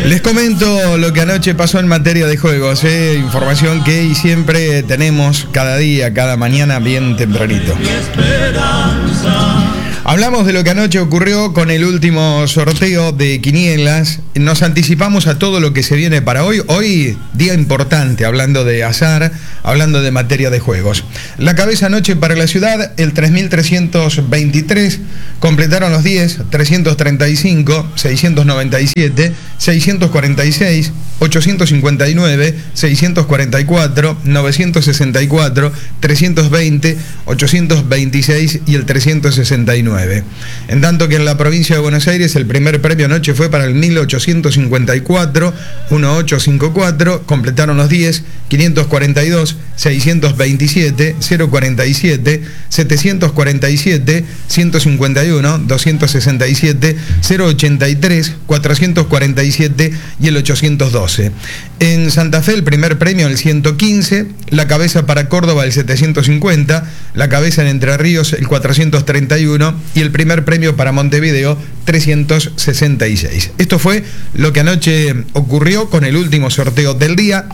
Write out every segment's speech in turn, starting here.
Les comento lo que anoche pasó en materia de juegos, información que y siempre tenemos cada día, cada mañana bien tempranito. Hablamos de lo que anoche ocurrió con el último sorteo de quinielas. Nos anticipamos a todo lo que se viene para hoy. Hoy, día importante, hablando de azar, hablando de materia de juegos. La cabeza anoche para la ciudad, el 3.323. Completaron los 10, 335, 697, 646, 859, 644, 964, 320, 826 y el 369. En tanto que en la provincia de Buenos Aires el primer premio anoche fue para el 1854, 1854, completaron los 10, 542, 627, 047, 747, 151, 267, 083, 447 y el 812. En Santa Fe el primer premio el 115, la cabeza para Córdoba el 750, la cabeza en Entre Ríos el 431 y el primer premio para Montevideo 366. Esto fue lo que anoche ocurrió con el último sorteo del día.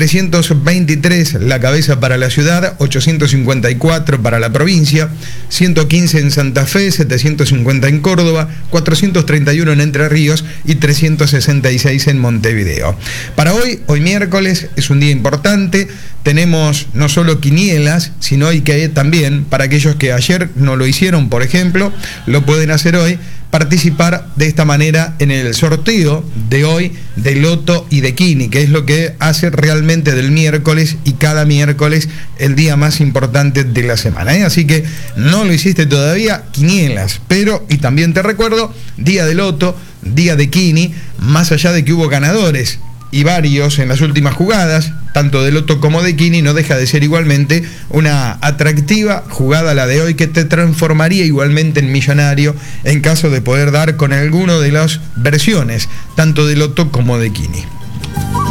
323 la cabeza para la ciudad, 854 para la provincia, 115 en Santa Fe, 750 en Córdoba, 431 en Entre Ríos y 366 en Montevideo. Para hoy miércoles, es un día importante. Tenemos no solo quinielas, sino hay que también, para aquellos que ayer no lo hicieron, por ejemplo, lo pueden hacer hoy, participar de esta manera en el sorteo de hoy de Loto y de Kini, que es lo que hace realmente del miércoles y cada miércoles el día más importante de la semana, Así que no lo hiciste todavía, quinielas, pero, y también te recuerdo, día de Loto, día de Kini, más allá de que hubo ganadores y varios en las últimas jugadas, tanto de Loto como de Kini, no deja de ser igualmente una atractiva jugada la de hoy que te transformaría igualmente en millonario en caso de poder dar con alguno de las versiones, tanto de Loto como de Kini.